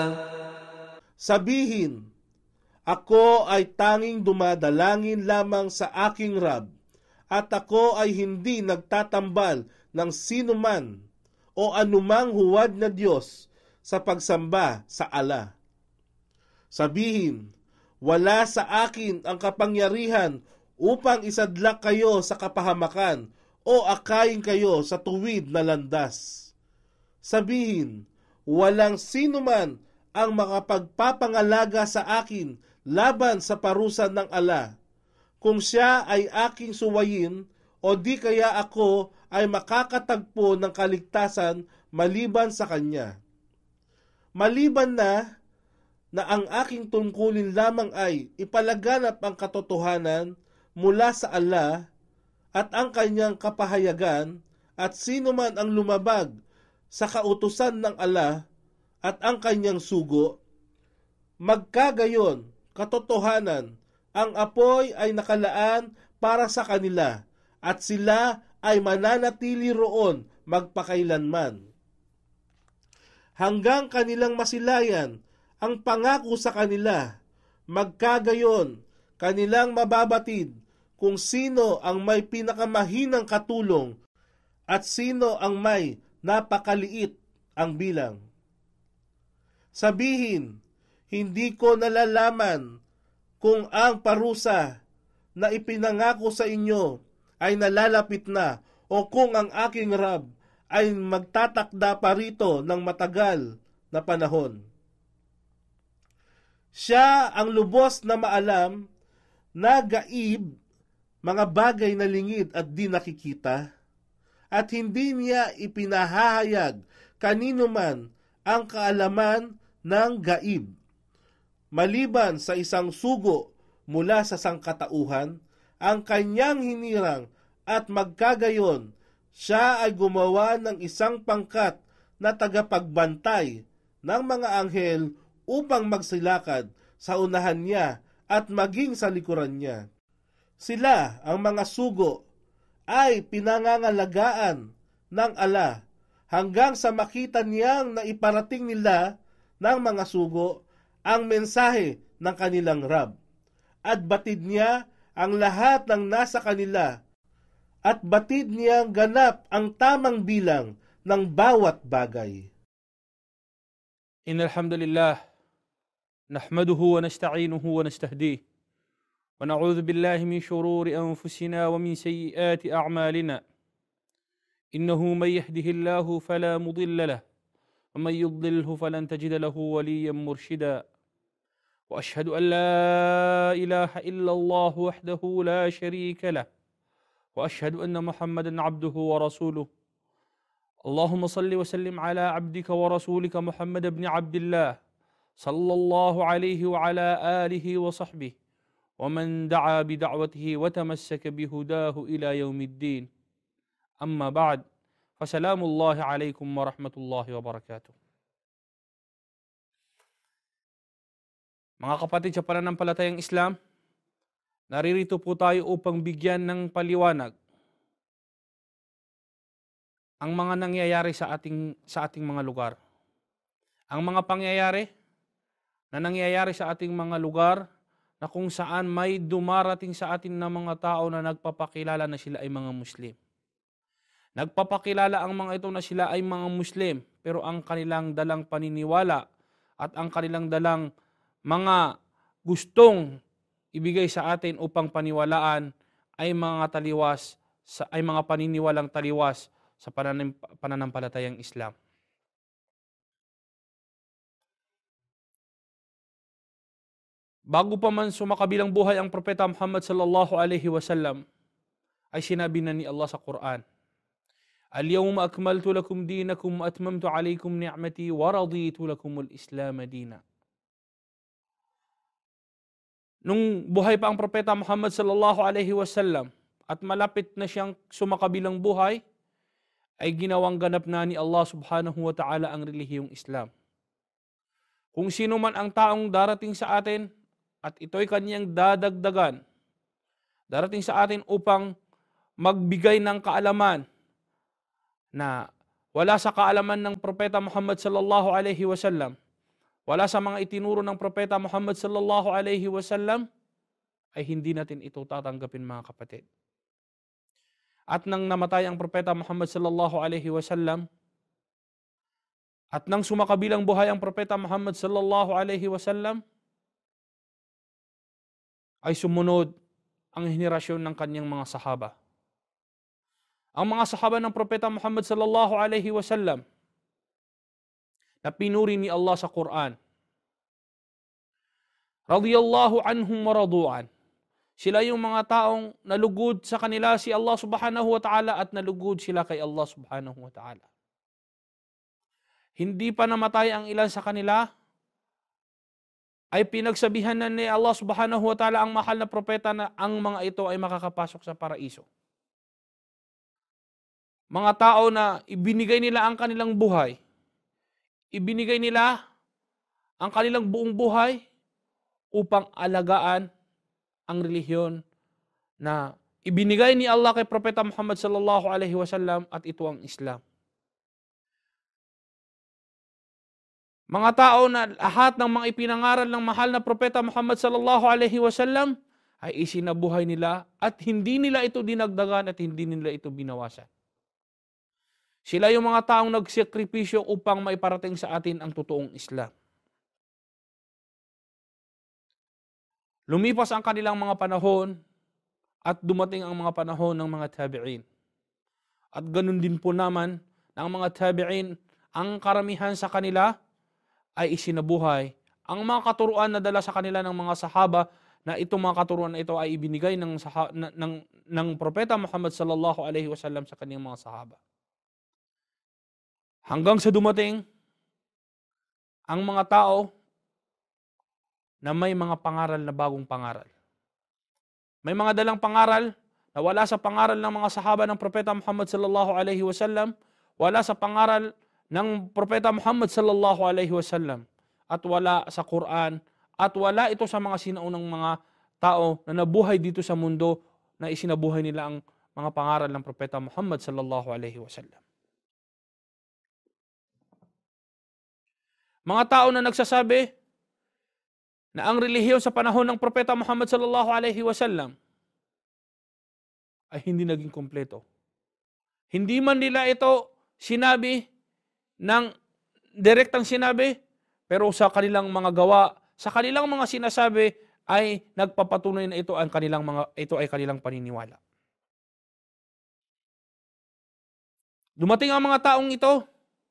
Sabihin, ako ay tanging dumadalangin lamang sa aking Rab, at ako ay hindi nagtatambal ng sinuman o anumang huwad na Diyos sa pagsamba sa Allah. Sabihin, wala sa akin ang kapangyarihan upang isadlak kayo sa kapahamakan o akayin kayo sa tuwid na landas. Sabihin, walang sinuman ang makapagpapangalaga sa akin laban sa parusa ng Allah. Kung siya ay aking suwayin, o di kaya ako ay makakatagpo ng kaligtasan maliban sa kanya. Maliban na ang aking tungkulin lamang ay ipalaganap ang katotohanan mula sa Allah at ang kanyang kapahayagan, at sino man ang lumabag sa kautusan ng Allah at ang kanyang sugo, magkagayon, katotohanan, ang apoy ay nakalaan para sa kanila, at sila ay mananatili roon magpakailanman. Hanggang kanilang masilayan ang pangako sa kanila, magkagayon, kanilang mababatid kung sino ang may pinakamahinang katulong at sino ang may napakaliit ang bilang. Sabihin, hindi ko nalalaman kung ang parusa na ipinangako sa inyo ay nalalapit na, o kung ang aking Rab ay magtatakda pa rito ng matagal na panahon. Siya ang lubos na maalam na gaib, mga bagay na lingid at di nakikita, at hindi niya ipinahahayag kanino man ang kaalaman ng gaib, maliban sa isang sugo mula sa sangkatauhan, ang kanyang hinirang, at magkagayon, siya ay gumawa ng isang pangkat na tagapagbantay ng mga anghel upang magsilakad sa unahan niya at maging sa likuran niya. Sila, ang mga sugo, ay pinangangalagaan ng Allah hanggang sa makita niyang na iparating nila ng mga sugo ang mensahe ng kanilang Rab, at batid niya ang lahat ng nasa kanila, at batid niyang ganap ang tamang bilang ng bawat bagay. Innal hamdalillah nahmaduhu wa nasta'inuhu wa nastahdihi wa na'udzu billahi min shururi anfusina wa min sayyiati a'malina. Innahu may yahdihillahu fala mudilla lahu ومن يضلله فلن تجد له وليا مرشدا وأشهد أن لا إله إلا الله وحده لا شريك له وأشهد أن محمدا عبده ورسوله. اللهم صل وسلم على عبدك ورسولك محمد بن عبد الله صلى الله عليه وعلى آله وصحبه ومن دعا بدعوته وتمسك بهداه إلى يوم الدين. أما بعد، فسلام الله عليكم ورحمة الله وبركاته. Mga kapatid sa pananampalatayang Islam, naririto po tayo upang bigyan ng paliwanag ang mga nangyayari sa ating mga lugar. Ang mga pangyayari na nangyayari sa ating mga lugar na kung saan may dumarating sa atin na mga tao na nagpapakilala na sila ay mga Muslim. Nagpapakilala ang mga ito na sila ay mga Muslim, pero ang kanilang dalang paniniwala at ang kanilang dalang mga gustong ibigay sa atin upang paniwalaan ay mga taliwas, ay mga paniniwalang taliwas sa pananampalatayang Islam. Bago pa man sumakabilang buhay ang Propeta Muhammad sallallahu alaihi wasallam, ay sinabi na ni Allah sa Quran, Al-yawma akmaltu lakum dinakum wa atmamtu alaykum ni'mati wa raditu lakumul Islam dina. Nung buhay pa ang Propeta Muhammad sallallahu alaihi wasallam at malapit na siyang sumakabilang buhay, ay ginawang ganap na ni Allah subhanahu wa ta'ala ang relihiyong Islam. Kung sino man ang taong darating sa atin at ito'y kanyang dadagdagan, darating sa atin upang magbigay ng kaalaman na wala sa kaalaman ng Propeta Muhammad sallallahu alaihi wasallam, wala sa mga itinuro ng Propeta Muhammad sallallahu alaihi wasallam, ay hindi natin ito tatanggapin, mga kapatid. At nang namatay ang Propeta Muhammad sallallahu alaihi wasallam, at nang sumakabilang buhay ang Propeta Muhammad sallallahu alaihi wasallam, ay sumunod ang henerasyon ng kanyang mga sahaba. Ang mga sahaba ng Propeta Muhammad sallallahu alaihi wasallam na pinuri ni Allah sa Quran, radiyallahu anhum wa radu'an. Sila yung mga taong nalugod sa kanila si Allah subhanahu wa ta'ala at nalugod sila kay Allah subhanahu wa ta'ala. Hindi pa namatay ang ilan sa kanila, ay pinagsabihan na ni Allah subhanahu wa ta'ala ang mahal na propeta na ang mga ito ay makakapasok sa paraiso. Mga tao na ibinigay nila ang kanilang buhay, ibinigay nila ang kanilang buong buhay upang alagaan ang relihiyon na ibinigay ni Allah kay Propeta Muhammad sallallahu alaihi wasallam, at ito ang Islam. Mga tao na lahat ng mga ipinangaral ng mahal na Propeta Muhammad sallallahu alaihi wasallam ay isinabuhay nila at hindi nila ito dinagdagan at hindi nila ito binawasan. Sila yung mga taong nagsakripisyo upang maiparating sa atin ang totoong Islam. Lumipas ang kanilang mga panahon at dumating ang mga panahon ng mga tabi'in. At ganun din po naman ng mga tabi'in, ang karamihan sa kanila ay isinabuhay ang mga katuruan na dala sa kanila ng mga sahaba, na itong mga katuruan na ito ay ibinigay ng Propeta Muhammad sallallahu alaihi wasallam sa kanyang mga sahaba. Hanggang sa dumating ang mga tao na may mga pangaral na bagong pangaral. May mga dalang pangaral na wala sa pangaral ng mga sahaba ng Propeta Muhammad sallallahu alaihi wasallam, wala sa pangaral ng Propeta Muhammad sallallahu alaihi wasallam, at wala sa Quran, at wala ito sa mga sinaunang mga tao na nabuhay dito sa mundo na isinabuhay nila ang mga pangaral ng Propeta Muhammad sallallahu alaihi wasallam. Mga tao na nagsasabi na ang relihiyon sa panahon ng Propeta Muhammad sallallahu alaihi wasallam ay hindi naging kompleto. Hindi man nila ito sinabi ng direktang sinabi, pero sa kanilang mga gawa, sa kanilang mga sinasabi ay nagpapatunay na ito ay kanilang paniniwala. Dumating ang mga taong ito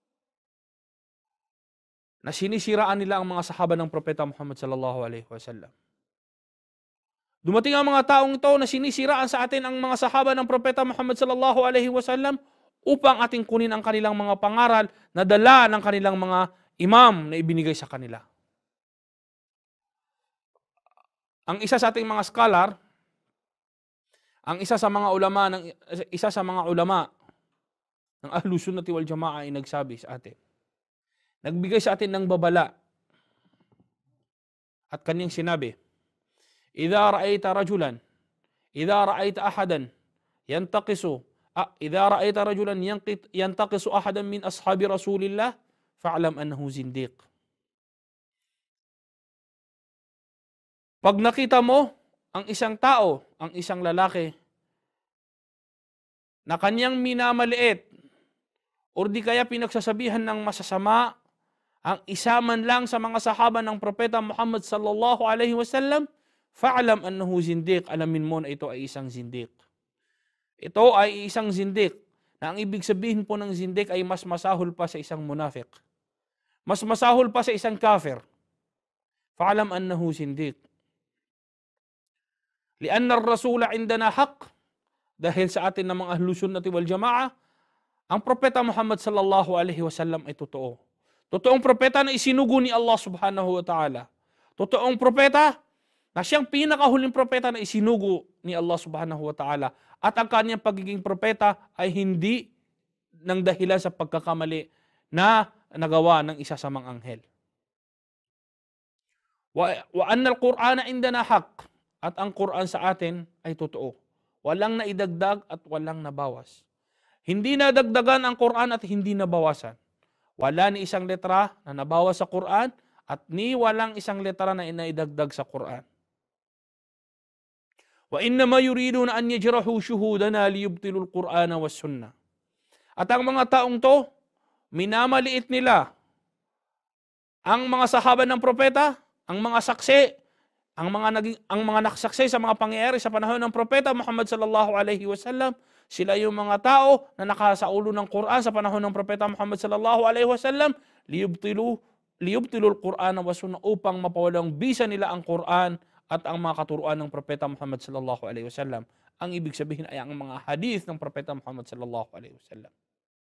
na sinisiraan nila ang mga sahaba ng Propeta Muhammad sallallahu alaihi wasallam. Dumating ang mga taong ito na sinisiraan sa atin ang mga sahaba ng Propeta Muhammad sallallahu alaihi wasallam upang ating kunin ang kanilang mga pangaral na dala ng kanilang mga imam na ibinigay sa kanila. Ang isa sa ating mga scholar, ang isa sa mga ulama ng Ahlus Sunnati wal Jamaa ay nagsabi sa atin, nagbigay sa atin ng babala. At kanyang sinabi, idza ra'aita rajulan yantaqisu ahadan min ashabi Rasulillah, fa'lam annahu zindiq. Pag nakita mo ang isang tao, ang isang lalaki, na kanyang minamaliit, o di kaya pinagsasabihan ng masasama ang isa man lang sa mga sahaba ng Propeta Muhammad sallallahu alaihi wasallam, fa'lam annahu zindiq, alamin mo na ito ay isang zindiq. Ito ay isang zindiq, na ang ibig sabihin po ng zindiq ay mas masahol pa sa isang munafiq. Mas masahol pa sa isang kafir. Fa'lam annahu zindiq. Lianna ar-rasula indana haqq, dahil sa atin ng mga Ahlus Sunnati wal Jamaa, ang Propeta Muhammad sallallahu alaihi wasallam ay totoo. Totoong propeta na isinugo ni Allah subhanahu wa ta'ala. Totoong propeta na siyang pinakahuling propeta na isinugo ni Allah subhanahu wa ta'ala. At ang kanyang pagiging propeta ay hindi ng dahilan sa pagkakamali na nagawa ng isa sa mga anghel. Wa anna al-Qur'ana indana haqq, at ang Quran sa atin ay totoo. Walang naidagdag at walang nabawas. Hindi nadagdagan ang Quran at hindi nabawasan. Wala ni isang letra na nabawas sa Quran at ni walang isang letara na inaidagdag sa Quran. Wa innama yuriduna an yajrahu shuhudana liyubtilul Qur'ana was sunnah. At ang mga taong to, minamaliit nila ang mga sahaba ng propeta, ang mga saksi, ang mga nakasaksi sa mga pangyayari sa panahon ng propeta Muhammad sallallahu alaihi wasallam. Sila yung mga tao na nakasaulo ng Quran sa panahon ng propeta Muhammad sallallahu alaihi wasallam, liyubtilul Qur'ana was sunnah, upang mapawalang bisa nila ang Quran at ang mga katuruan ng propeta Muhammad sallallahu alaihi wasallam. Ang ibig sabihin ay ang mga hadith ng propeta Muhammad sallallahu alaihi wasallam.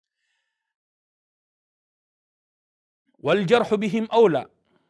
Wal jarhu bihim awla.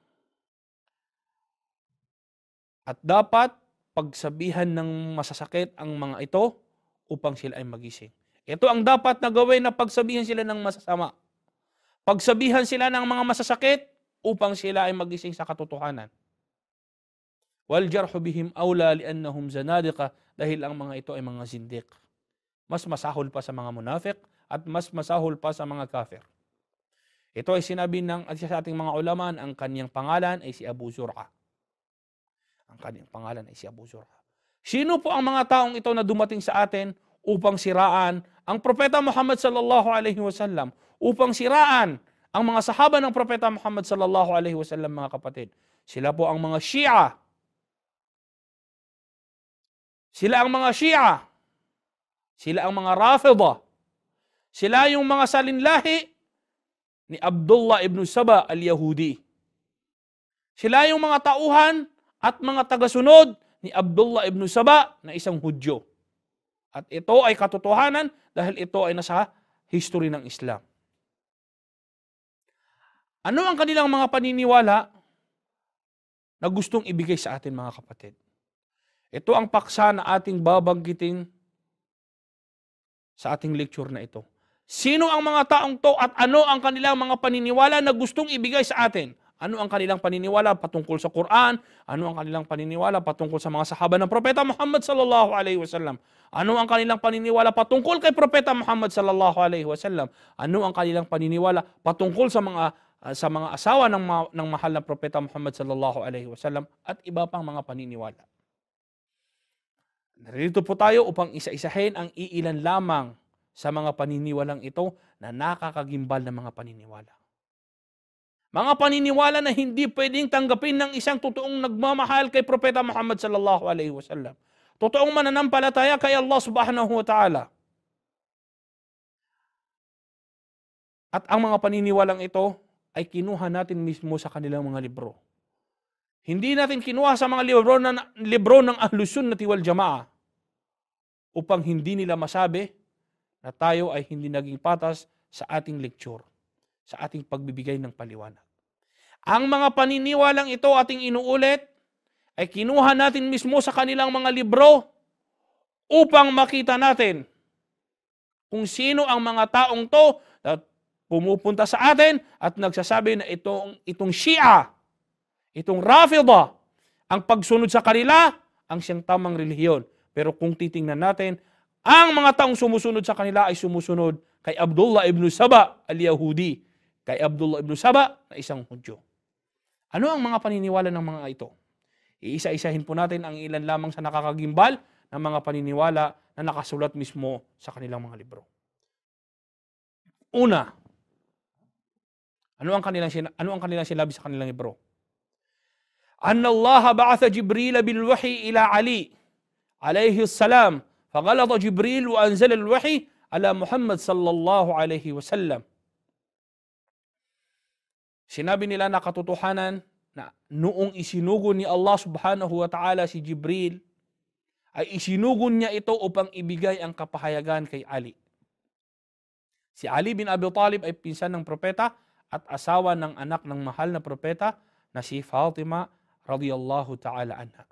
At dapat pagsabihan ng masasakit ang mga ito upang sila ay magising. Ito ang dapat na gawin, na pagsabihan sila ng masasama. Pagsabihan sila ng mga masasakit upang sila ay magising sa katotohanan. Wal jarhu bihim awla liannahum zanadiqa, dahil ang mga ito ay mga zindiq. Mas masahol pa sa mga munafik at mas masahol pa sa mga kafir. Ito ay sinabi ng sa ating mga ulama, ang kanyang pangalan ay si Abu Zur'a. Ang kanyang pangalan ay si Abu Zur'a. Sino po ang mga taong ito na dumating sa atin upang siraan ang propeta Muhammad sallallahu alaihi wasallam, upang siraan ang mga sahaba ng propeta Muhammad sallallahu alaihi wasallam, mga kapatid? Sila po ang mga Shia. Sila ang mga Shia. Sila ang mga Rafida. Sila yung mga salinlahi ni Abdullah ibn Saba al-Yahudi. Sila yung mga tauhan at mga tagasunod ni Abdullah ibn Saba na isang Hudyo. At ito ay katotohanan dahil ito ay nasa history ng Islam. Ano ang kanilang mga paniniwala na gustong ibigay sa atin, mga kapatid? Ito ang paksa na ating babanggitin sa ating lecture na ito. Sino ang mga taong to at ano ang kanilang mga paniniwala na gustong ibigay sa atin? Ano ang kanilang paniniwala patungkol sa Quran? Ano ang kanilang paniniwala patungkol sa mga sahaba ng propeta Muhammad sallallahu alaihi wasallam? Ano ang kanilang paniniwala patungkol kay propeta Muhammad sallallahu alaihi wasallam? Ano ang kanilang paniniwala patungkol sa mga asawa ng mahal na propeta Muhammad sallallahu alaihi wasallam at iba pang mga paniniwala? Narito po tayo upang isa-isahin ang iilan lamang sa mga paniniwalang ito na nakakagimbal na mga paniniwala. Mga paniniwala na hindi pwedeng tanggapin ng isang totoong nagmamahal kay propeta Muhammad sallallahu alaihi wasallam. Totoong mananampalataya kay Allah subhanahu wa ta'ala. At ang mga paniniwalang ito ay kinuha natin mismo sa kanilang mga libro. Hindi natin kinuha sa mga libro ng Ahlus Sunnati wal Jamaah upang hindi nila masabi na tayo ay hindi naging patas sa ating lecture, sa ating pagbibigay ng paliwanag. Ang mga paniniwalang ito ating inuulit ay kinuha natin mismo sa kanilang mga libro upang makita natin kung sino ang mga taong to na pumupunta sa atin at nagsasabi na itong Shia, itong Rafida, ang pagsunod sa kanila ang siyang tamang relihiyon. Pero kung titingnan natin, ang mga taong sumusunod sa kanila ay sumusunod kay Abdullah ibn Saba al-Yahudi, kay Abdullah ibn Saba na isang Hudyo. Ano ang mga paniniwala ng mga ito? Iisa-isahin po natin ang ilan lamang sa nakakagimbal ng mga paniniwala na nakasulat mismo sa kanilang mga libro. Una, ano ang kanilang sinabi sa kanilang libro? Anna Allah ba'atha Jibril bil wahyi ila Ali alayhi salam, faghalata Jibril wa anzala al wahyi ala Muhammad sallallahu alayhi wasallam. Sinabi nila na katotohanan na noong isinugon ni Allah subhanahu wa ta'ala si Jibril, ay isinugon niya ito upang ibigay ang kapahayagan kay Ali. Si Ali bin Abi Talib ay pinsan ng propeta at asawa ng anak ng mahal na propeta na si Fatima radiyallahu ta'ala anha.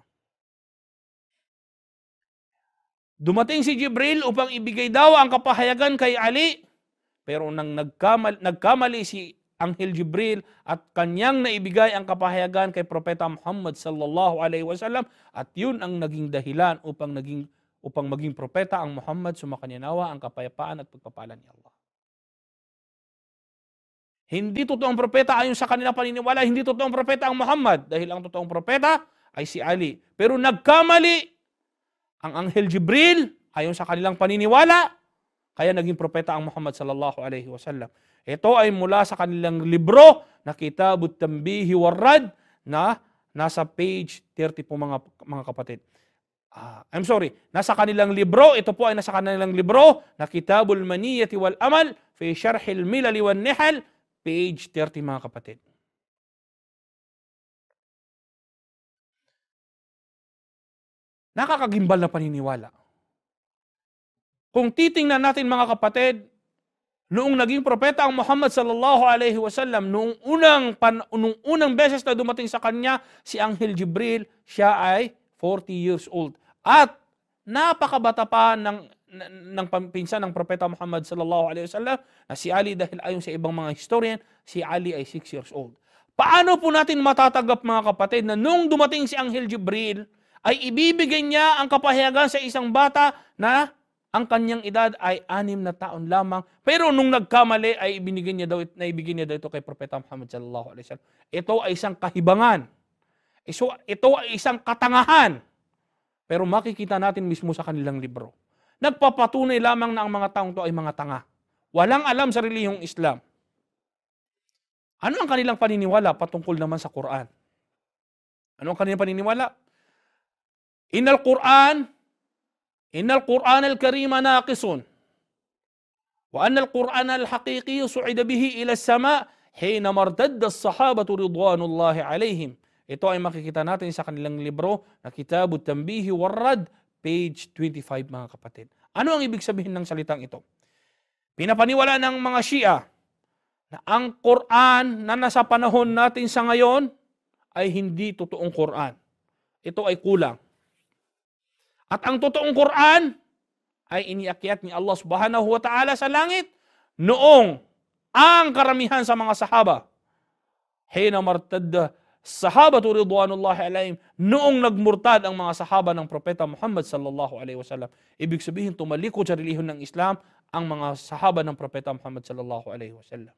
Dumating si Jibril upang ibigay daw ang kapahayagan kay Ali, pero nang nagkamali si Anghel Jibril at kanyang naibigay ang kapahayagan kay propeta Muhammad sallallahu alaihi wasallam, at yun ang naging dahilan upang maging propeta ang Muhammad, sumakanya nawa ang kapayapaan at pagpapala ni Allah. Hindi totoong propeta ayon sa kanilang paniniwala, hindi totoong propeta ang Muhammad dahil ang totoong propeta ay si Ali. Pero nagkamali ang Anghel Jibril ayon sa kanilang paniniwala, kaya naging propeta ang Muhammad sallallahu alaihi wasallam. Ito ay mula sa kanilang libro na Kitabut Tanbihi Warrad na nasa page 30 po mga kapatid. I'm sorry, nasa kanilang libro, ito po ay nasa kanilang libro na Kitabul Maniyati wal Amal fi Sharhil Milali wan Nihal, page 30 mga kapatid. Nakakagimbal na paniniwala. Kung titingnan natin mga kapatid, noong naging propeta ang Muhammad sallallahu alaihi wasallam, noong unang beses na dumating sa kanya si Anghel Jibril, siya ay 40 years old. At napakabata pa ng pinsan ng propeta Muhammad sallallahu alaihi wasallam na si Ali, dahil ayon sa ibang mga historian, si Ali ay 6 years old. Paano po natin matatanggap mga kapatid na nung dumating si Anghel Jibril ay ibibigay niya ang kapahayagan sa isang bata na ang kanyang edad ay 6 na taon lamang, pero nung nagkamali ay ibigay niya daw ito kay propeta Muhammad sallallahu alaihi wasallam. Ito ay isang kahibangan. Ito ay isang katangahan. Pero makikita natin mismo sa kanilang libro. Nagpapatunay lamang na ang mga taong to ay mga tanga. Walang alam sa relihiyong Islam. Ano ang kanilang paniniwala patungkol naman sa Quran? Ano ang kanilang paniniwala? Innal Quran al-Karima naqisun. Wa anna al-Quran al-haqiqi su'ida bihi ila as-sama' hina martadda as-sahabatu ridwanullahi alaihim. Ito ay makikita natin sa kanilang libro na Kitabut Tanbihi Warrad, page 25 mga kapatid. Ano ang ibig sabihin ng salitang ito? Pinapaniwala ng mga Shia na ang Quran na nasa panahon natin sa ngayon ay hindi totoong Quran. Ito ay kulang. At ang totoong Quran ay iniakyat ni Allah subhanahu wa ta'ala sa langit noong ang karamihan sa mga sahaba, hina martadda sahabatu ridwanullahi alaihim, noong nagmurtad ang mga sahaba ng propeta Muhammad sallallahu alaihi wasallam. Ibig sabihin, tumalikod sa relihiyon ng Islam ang mga sahaba ng propeta Muhammad sallallahu alaihi wasallam.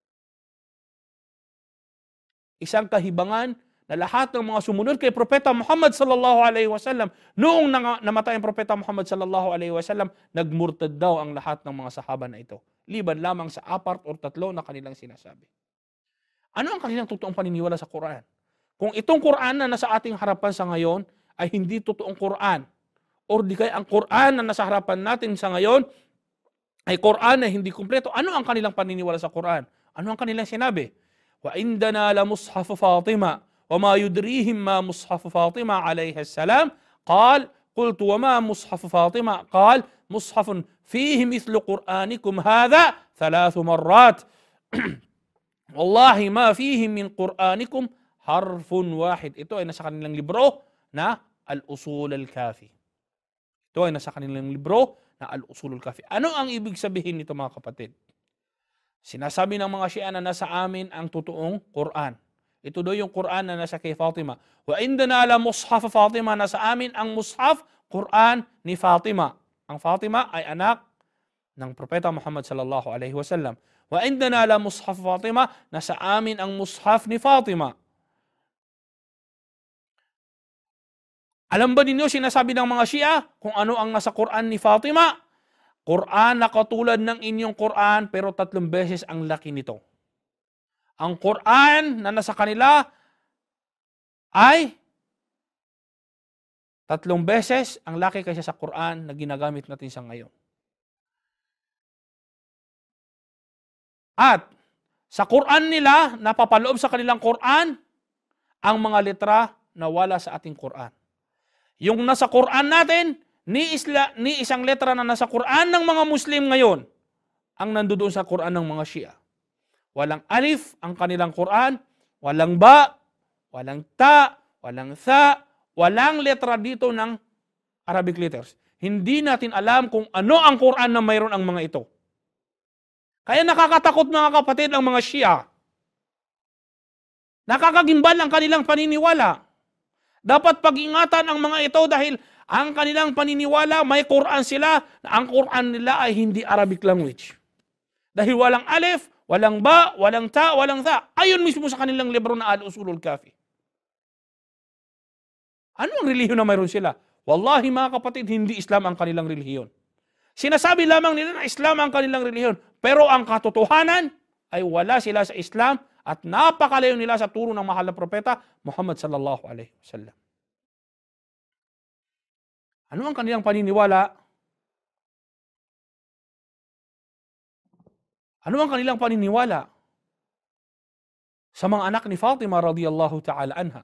Isang kahibangan na lahat ng mga sumunod kay propeta Muhammad sallallahu alaihi wasallam, noong namatay ang propeta Muhammad sallallahu alaihi wasallam, nagmurtad daw ang lahat ng mga sahaba na ito, liban lamang sa 4 o 3 na kanilang sinasabi. Ano ang kanilang totoong paniniwala sa Quran? Kung itong Quran na nasa ating harapan sa ngayon ay hindi totoong Quran, or di kaya ang Quran na nasa harapan natin sa ngayon ay Quran na hindi kumpleto, ano ang kanilang paniniwala sa Quran? Ano ang kanilang sinabi? Wa indana la mushaf Fatima wa ma yudrihim ma mushaf Fatima alayha salam, qal qultu wa ma mushaf Fatima, qal mushafun fihi mithlu Quranikum hadha 3 marrat wallahi ma fihi min Quranikum harfun wahid. Ito ay nasa kanilang libro na Al-Usul Al-Kafi. Ito ay nasa kanilang libro na Al-Usul Al-Kafi. Ano ang ibig sabihin nito mga kapatid? Sinasabi ng mga Shia na nasa amin ang totoong Quran. Ito daw yung Quran na nasa kay Fatima. Wa indana la mushaf Fatima, nasa amin ang mushaf Quran ni Fatima. Ang Fatima ay anak ng propeta Muhammad sallallahu alaihi wasallam. Wa indana la mushaf Fatima, nasa amin ang mushaf ni Fatima. Alam ba ninyo, sinasabi ng mga Shia kung ano ang nasa Quran ni Fatima? Quran na katulad ng inyong Quran, pero 3 beses ang laki nito. Ang Quran na nasa kanila ay 3 beses ang laki kaysa sa Quran na ginagamit natin sa ngayon. At sa Quran nila, napapaloob sa kanilang Quran ang mga letra na wala sa ating Quran. Yung nasa Quran natin, ni isang letra na nasa Quran ng mga Muslim ngayon ang nandoon sa Quran ng mga Shia. Walang alif ang kanilang Quran, walang ba, walang ta, walang tha, walang letra dito ng Arabic letters. Hindi natin alam kung ano ang Quran na mayroon ang mga ito. Kaya nakakatakot mga kapatid ang mga Shia. Nakakagimbal ang kanilang paniniwala. Dapat pag-ingatan ang mga ito dahil ang kanilang paniniwala, may Quran sila, na ang Quran nila ay hindi Arabic language. Dahil walang alif, walang ba, walang ta, walang tha. Ayon mismo sa kanilang libro na Al-Usulul Kafi. Ano ang relihiyon na mayroon sila? Wallahi mga kapatid, hindi Islam ang kanilang relihiyon. Sinasabi lamang nila na Islam ang kanilang relihiyon. Pero ang katotohanan ay wala sila sa Islam at napakalayo nila sa turo ng mahal na propeta Muhammad sallallahu alaihi wasallam. Ano ang kanilang paniniwala? Ano ang kanilang paniniwala sa mga anak ni Fatima radhiyallahu ta'ala anha?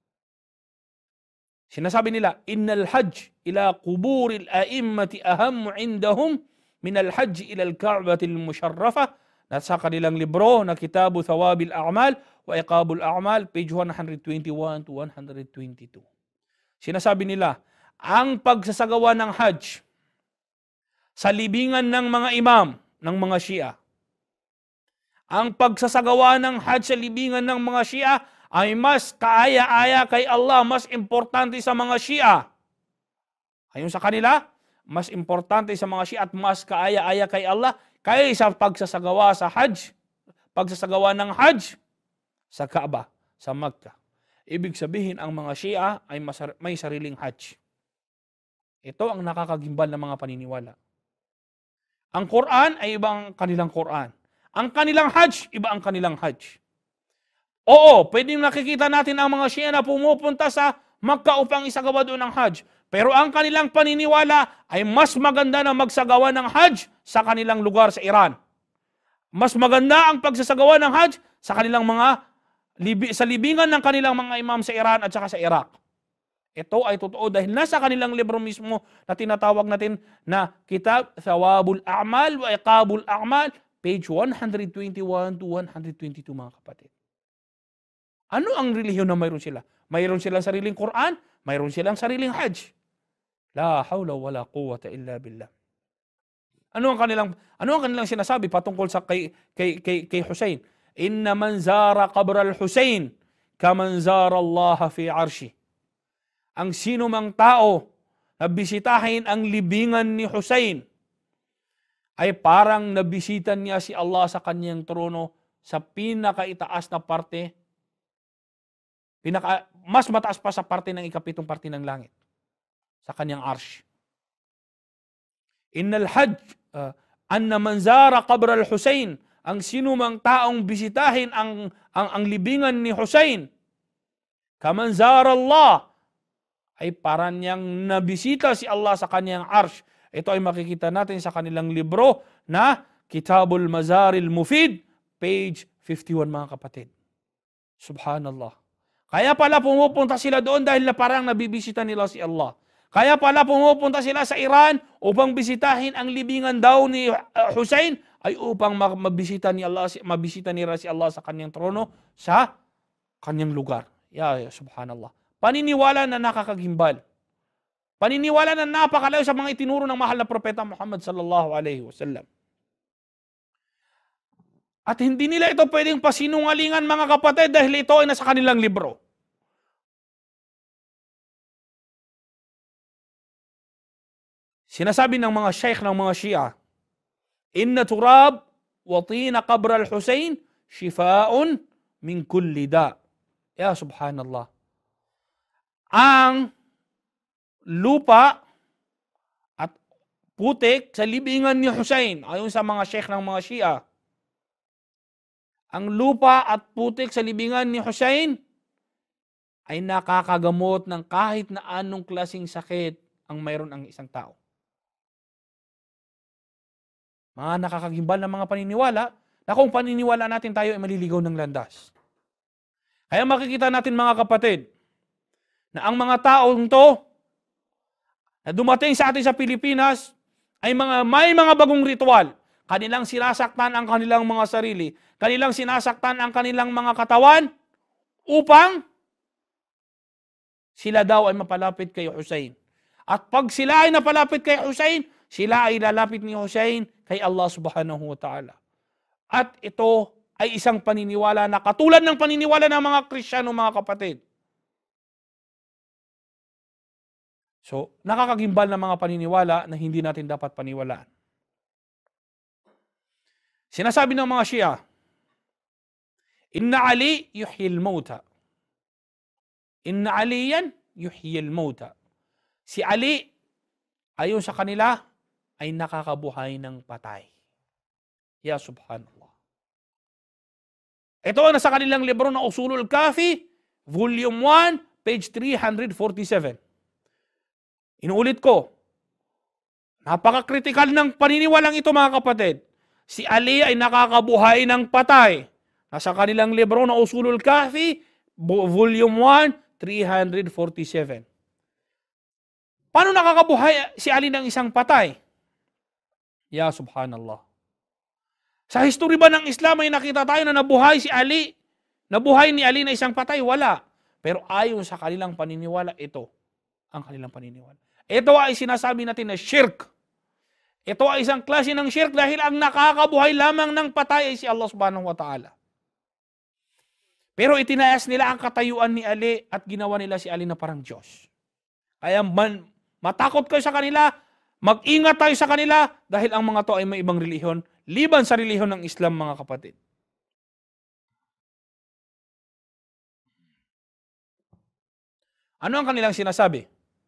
Sinasabi nila, innal hajj ila quburil a'immati ahammu indahum min al-hajj ila al-Ka'bati al-musharrafa. Nasa kanilang libro na Kitabu Thawabil A'mal wa Iqabul A'mal, page 121 to 122. Sinasabi nila, ang pagsasagawa ng hajj sa libingan ng mga imam ng mga Shia, ang pagsasagawa ng hajj sa libingan ng mga Shia ay mas kaaya-aya kay Allah, mas importante sa mga Shia. Ayon sa kanila, mas importante sa mga Shia at mas kaaya-aya kay Allah kaysa pagsasagawa sa hajj, pagsasagawa ng hajj sa Kaaba, sa Makkah. Ibig sabihin, ang mga Shia ay may sariling hajj. Ito ang nakakagimbal ng mga paniniwala. Ang Quran ay ibang kanilang Quran. Ang kanilang hajj, iba ang kanilang hajj. Oo, pwedeng nakikita natin ang mga Shia na pumupunta sa Makkah upang isagawa doon ang hajj. Pero ang kanilang paniniwala ay mas maganda na magsagawa ng hajj sa kanilang lugar sa Iran. Mas maganda ang pagsasagawa ng hajj sa kanilang sa libingan ng kanilang mga imam sa Iran at saka sa Iraq. Ito ay totoo dahil nasa kanilang libro mismo na tinatawag natin na Kitab Thawabul A'mal wa Iqabul A'mal, page 121 to 122 mga kapatid. Ano ang relihiyon na mayroon sila? Mayroon silang sariling Quran, mayroon silang sariling hajj. La hawla wala quwwata illa billah. Ano ang kanilang sinasabi patungkol sa kay Hussein? Inna man zara qabr al-Hussein kaman zara Allah fi arshi. Ang sino mang tao na bisitahin ang libingan ni Hussein ay parang nabisitan niya si Allah sa kanyang trono sa pinakaitaas na parte, mas mataas pa sa parte ng ikapitong parte ng langit, sa kanyang arsh. Innal hajj, anna man zara qabr al-Hussein, ang sino mang taong bisitahin ang libingan ni Hussein, kaman zara Allah, ay parang niyang nabisita si Allah sa kanyang arsh. Ito ay makikita natin sa kanilang libro na Kitabul Mazaril Mufid, page 51 mga kapatid. Subhanallah. Kaya pala pumupunta sila doon dahil na parang nabibisita nila si Allah. Kaya pala pumupunta sila sa Iran upang bisitahin ang libingan daw ni Hussein ay upang mabisita nila si Allah sa kanyang trono sa kanyang lugar. Ya subhanallah. Paniniwala na nakakagimbal. Paniniwala na napakalayo sa mga itinuro ng mahal na propeta Muhammad sallallahu alaihi wasallam. At hindi nila ito pwedeng pasinungalingan mga kapatid dahil ito ay nasa kanilang libro. Sinasabi ng mga sheikh ng mga Shia, inna turab wa tina qabr al-Husayn shifaun min kulli da. Ya subhanallah. Ang lupa at putik sa libingan ni Hussein, ayon sa mga sheikh ng mga Shia, ang lupa at putik sa libingan ni Hussein ay nakakagamot ng kahit na anong klaseng sakit ang mayroon ang isang tao. Mga nakakagimbal na mga paniniwala na kung paniniwala natin tayo ay maliligaw ng landas. Kaya makikita natin mga kapatid na ang mga taong to na dumating sa atin sa Pilipinas ay may mga bagong ritual. Kanilang sinasaktan ang kanilang mga sarili. Kanilang sinasaktan ang kanilang mga katawan upang sila daw ay mapalapit kay Hussein. At pag sila ay napalapit kay Hussein, sila ay lalapit ni Hussein kay Allah subhanahu wa ta'ala. At ito ay isang paniniwala na katulad ng paniniwala ng mga Kristiyano, mga kapatid. So, nakakagimbal na mga paniniwala na hindi natin dapat paniwalaan. Sinasabi ng mga Shia Inna Ali yuhyil mauta. Inna Aliyan yuhyil mauta. Si Ali, ayon sa kanila, ay nakakabuhay ng patay. Ya subhanallah. Ito ang nasa kanilang libro na Usulul Kafi, Volume 1, page 347. Inuulit ko, napaka-critical ng paniniwalang ito mga kapatid. Si Ali ay nakakabuhay ng patay. Nasa kanilang libro na Usulul Kafi, Volume 1, 347. Paano nakakabuhay si Ali ng isang patay? Ya subhanallah. Sa history ba ng Islam ay nakita tayo na nabuhay si Ali? Nabuhay ni Ali na isang patay? Wala. Pero ayon sa kanilang paniniwala, ito ang kanilang paniniwala. Ito ay sinasabi natin na shirk. Ito ay isang klase ng shirk dahil ang nakakabuhay lamang ng patay ay si Allah subhanahu wa ta'ala. Pero itinayas nila ang katayuan ni Ali at ginawa nila si Ali na parang Diyos. Kaya matakot kayo sa kanila, mag-ingat tayo sa kanila dahil ang mga to ay may ibang relihiyon, liban sa relihiyon ng Islam mga kapatid. Ano ang kanilang sinasabi?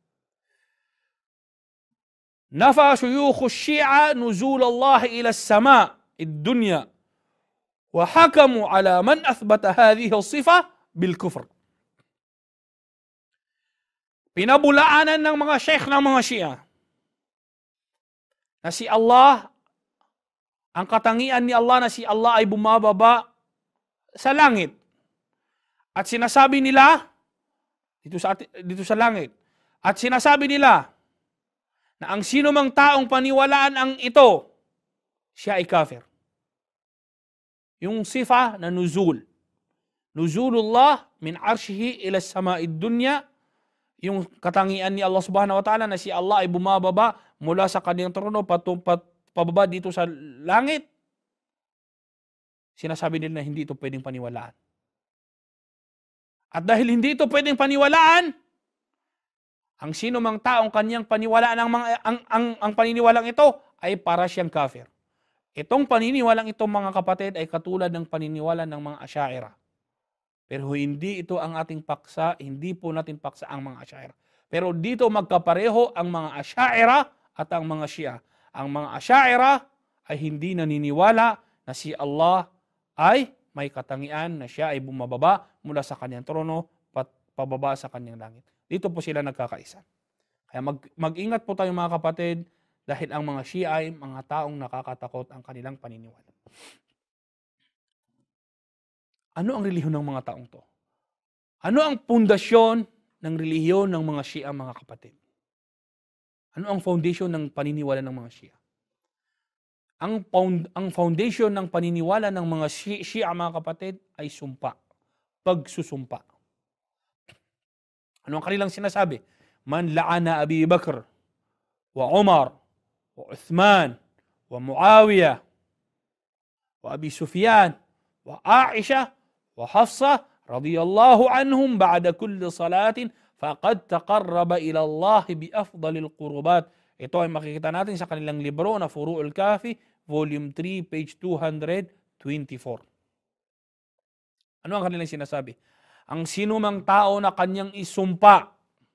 Nafa shuyukh Shia nuzul Allah ila as-sama' ad-dunya wa hakamu ala man athbata hadhihi as-sifa bil kufr. Pinabulaanan ng mga sheikh ng mga Shia na si Allah, ang katangian ni Allah na si Allah ay bumababa sa langit. At sinasabi nila, dito sa langit, at sinasabi nila na ang sino mang taong paniwalaan ang ito, siya ay kafir. Yung sifa na nuzul. Nuzulullah min arshihi ila sama'id dunya, yung katangian ni Allah subhanahu wa ta'ala na si Allah ay bumababa mula sa kanyang trono pababa dito sa langit. Sinasabi nila na hindi ito pwedeng paniwalaan. At dahil hindi ito pwedeng paniwalaan, ang sino mang taong kanyang paniwalaan ang paniniwalang ito ay para siyang kafir. Itong paniniwalang ito mga kapatid ay katulad ng paniniwala ng mga Asy'ariyah. Pero hindi ito ang ating paksa, hindi po natin paksa ang mga Asy'ariyah. Pero dito magkapareho ang mga Asy'ariyah at ang mga Shia. Ang mga Asy'ariyah ay hindi naniniwala na si Allah ay may katangian na siya ay bumababa mula sa kanyang trono pababa sa kanyang langit. Dito po sila nagkakaisa. Kaya mag-ingat po tayo mga kapatid dahil ang mga Shia ay mga taong nakakatakot ang kanilang paniniwala. Ano ang relihiyon ng mga taong to? Ano ang pundasyon ng relihiyon ng mga Shia mga kapatid? Ano ang foundation ng paniniwala ng mga Shia? Ang foundation ng paniniwala ng mga Shia mga kapatid ay sumpa. Pagsusumpa. Ano ang kanilang sinasabi? Man la'ana Abi Bakr, wa Umar, wa Uthman, wa Muawiyah, wa Abi Sufyan, wa Aisha, wa Hafsa, radiyallahu anhum ba'da kulli salatin, faqad taqarraba ila Allah bi afdalil qurubat. Ito ay makikita natin sa kanilang libro na Furu'ul Kafi, Volume 3, page 224. Ano ang kanilang sinasabi? Ang sinumang tao na kanyang isumpa,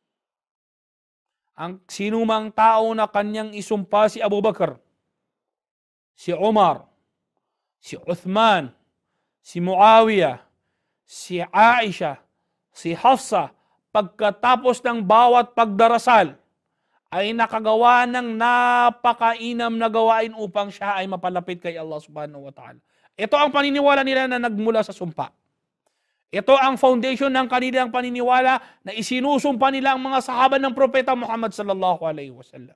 si Abu Bakr, si Umar, si Uthman, si Muawiyah, si Aisha, si Hafsa, pagkatapos ng bawat pagdarasal, ay nakagawa ng napakainam na gawain upang siya ay mapalapit kay Allah subhanahu wa ta'ala. Ito ang paniniwala nila na nagmula sa sumpa. Ito ang foundation ng kanilang paniniwala na isinusumpa nila ang mga sahaba ng Propeta Muhammad sallallahu alaihi wasallam.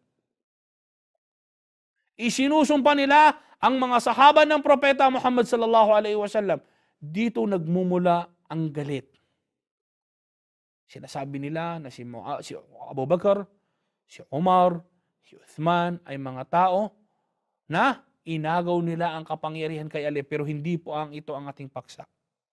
Isinusumpa nila ang mga sahaba ng Propeta Muhammad sallallahu alaihi wasallam. Dito nagmumula ang galit. Sinasabi nila na si Abu Bakr, si Umar, si Uthman ay mga tao na inagaw nila ang kapangyarihan kay Ali, pero hindi po ito ang ating paksa.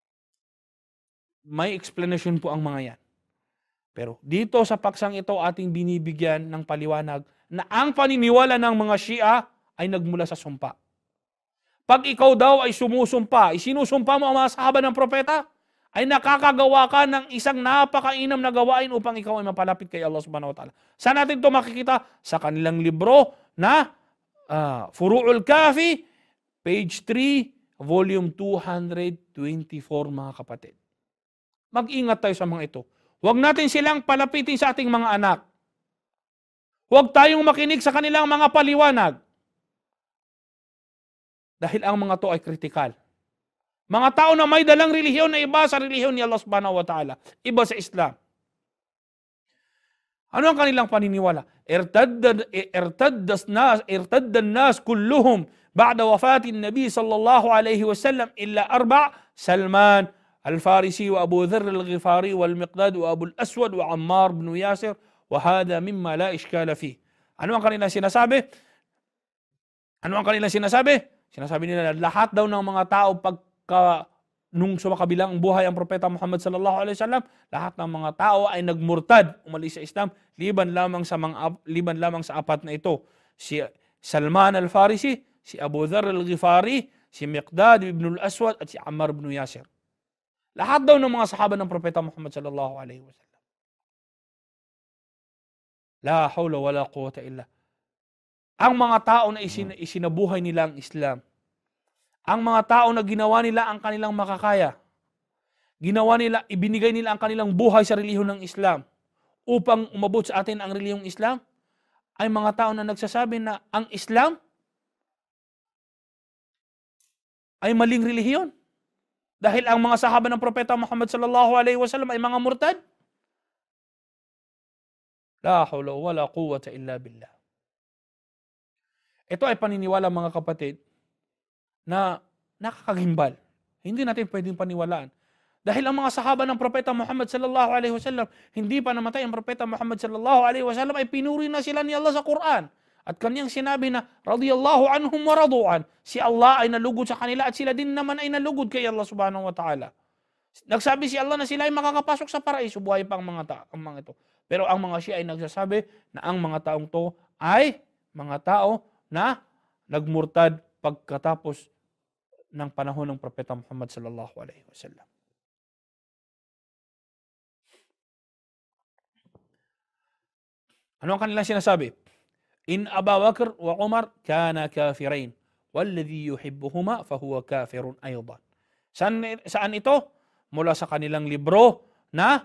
May explanation po ang mga yan. Pero dito sa paksang ito ating binibigyan ng paliwanag na ang paniniwala ng mga Shia ay nagmula sa sumpa. pag ikaw daw ay sumusumpa, isinusumpa mo ang mga sahaba ng propeta, ay nakakagawa ka ng isang napakainam na gawain upang ikaw ay mapalapit kay Allah subhanahu wa ta'ala. Saan natin ito makikita? Sa kanilang libro na Furu'ul Kafi, page 3, volume 224, mga kapatid. Mag-ingat tayo sa mga ito. Huwag natin silang palapitin sa ating mga anak. Huwag tayong makinig sa kanilang mga paliwanag. Dahil ang mga to ay kritikal. Mga tao na may dalang relihiyon na iba sa relihiyon ni Allah subhanahu wa ta'ala. Iba sa Islam. Ano ang kanilang paniniwala? Irtaddan nas kulluhum ba'da wafatin Nabi sallallahu alayhi wa sallam illa Salman, Al-Farisi wa Abu Dharr Al-Ghifari wal Miqdad wa Abu Al-Aswad wa Ammar bin Yasir wa hadha mimma la ishkala fi. Ano ang kanilang sinasabi? Sinasabi nila lahat daw ng mga tao nung sumakabilang buhay ang propeta Muhammad sallallahu alaihi wasallam, lahat ng mga tao ay nagmurtad, umalis sa Islam, liban lamang sa apat na ito. Si Salman al-Farisi, si Abu Dharr al-Ghifari, si Miqdad ibn al-Aswad at si Ammar ibn Yasir. Lahat daw ng mga sahaba ng propeta Muhammad sallallahu alaihi wasallam. La hawla wala quwwata illa. Ang mga tao na isinabuhay nila ang Islam, ang mga tao na ginawa nila ang kanilang makakaya, ibinigay nila ang kanilang buhay sa relihiyon ng Islam upang umabot sa atin ang relihiyong Islam, ay mga tao na nagsasabi na ang Islam ay maling relihiyon. Dahil ang mga sahaba ng propeta Muhammad sallallahu alaihi wasallam ay mga murtad. La hawla wala quwwata illa billah. Ito ay paniniwala, mga kapatid, na nakakagimbal. Hindi natin pwedeng paniwalaan. Dahil ang mga sahaba ng propeta Muhammad sallallahu alaihi wasallam, hindi pa namatay ang propeta Muhammad sallallahu alaihi wasallam, ay pinuri na sila ni Allah sa Quran. At kanyang sinabi na, radiyallahu anhum wa radu'an. Si Allah ay nalugod sa kanila at sila din naman ay nalugod kay Allah subhanahu wa ta'ala. Nagsabi si Allah na sila ay makakapasok sa paraiso, buhay pa ang mga ito. Pero ang mga Shia ay nagsasabi na ang mga taong to ay mga tao na nagmurtad pagkatapos ng panahon ng propeta Muhammad sallallahu alaihi wasallam. Ano ang kanilang sinasabi? In Abu Bakr wa Umar kana kafirain walladhi yuhibbuhuma fahuwa kafirun aydan. Saan ito? Mula sa kanilang libro na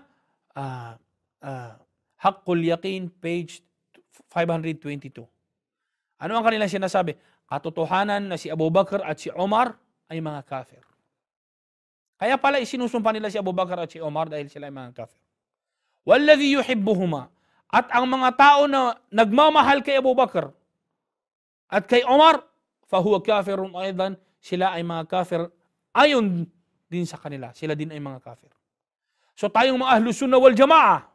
Haqqul Yaqin, page 522. Ano ang kanilang sinasabi? Katotohanan na si Abu Bakr at si Umar ay mga kafir. Kaya pala isinusumpa nila si Abu Bakr at si Umar dahil sila ay mga kafir. Walladhi yuhibbuhuma. At ang mga tao na nagmamahal kay Abu Bakr at kay Umar, fahuwa kafirun aydan, sila ay mga kafir ayon din sa kanila. Sila din ay mga kafir. So tayong mga Ahlus Sunnah wal Jamaah,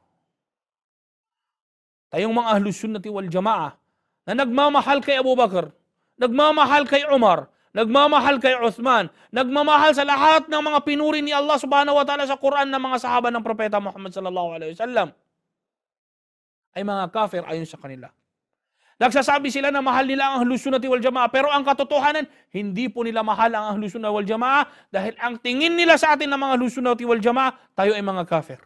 wal Jamaah, na nagmamahal kay Abu Bakr, nagmamahal kay Umar, nagmamahal kay Uthman, nagmamahal sa lahat ng mga pinuri ni Allah subhanahu wa ta'ala sa Quran ng mga sahaba ng propeta Muhammad sallallahu alaihi wasallam, ay mga kafir ayon sa kanila. Nagsasabi sila na mahal nila ang Ahlus Sunnah wal Jamaah, pero ang katotohanan, hindi po nila mahal ang Ahlus Sunnah wal Jamaah dahil ang tingin nila sa atin ng mga Ahlus Sunnah wal Jamaah, tayo ay mga kafir.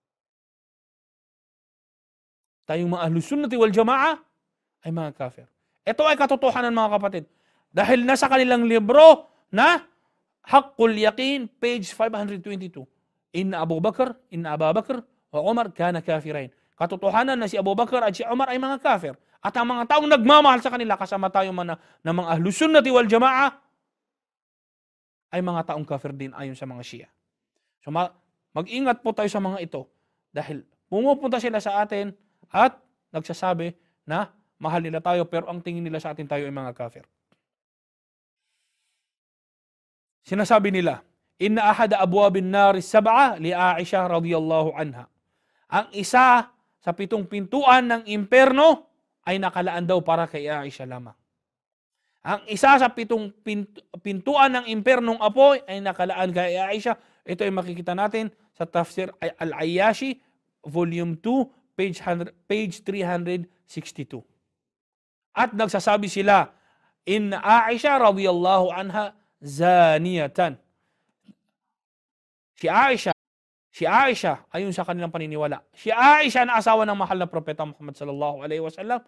Tayong mga Ahlus Sunnah wal Jamaah ay mga kafir. Ito ay katotohanan, mga kapatid. Dahil nasa kanilang libro na Haqqul Yaqin, page 522. Inna Abu Bakr wa Umar kana kafirain. Katotohanan na si Abu Bakr at si Umar ay mga kafir. At ang mga taong nagmamahal sa kanila, kasama tayo man na mga Ahlus Sunnah wal Jamaah, ay mga taong kafir din ayon sa mga Shia. So mag-ingat po tayo sa mga ito. Dahil pumupunta sila sa atin at nagsasabi na mahal nila tayo, pero ang tingin nila sa atin, tayo ay mga kafir. Sinasabi nila, inna ahada abwabin nari sab'a li Aisha radiyallahu anha. Ang isa sa 7 pintuan ng imperno ay nakalaan daw para kay Aisha lamang. Ang isa sa 7 pintuan ng impernong apoy ay nakalaan kay Aisha. Ito ay makikita natin sa Tafsir Al-Ayyashi, volume 2, page 362. At nagsasabi sila, Inna Aisha radhiyallahu anha zaniyatan. Si Aisha, ayon sa kanilang paniniwala, si Aisha na asawa ng mahal na propeta Muhammad sallallahu alaihi wasallam